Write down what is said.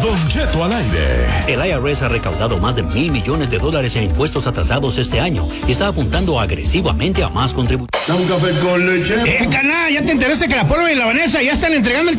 Don Cheto al aire. El IRS ha recaudado más de $1,000 millones en impuestos atrasados este año y está apuntando agresivamente a más contribuciones. Un café con leche. Carnal, ¿ya te enteraste que la Polo y la Vanessa ya están entregando el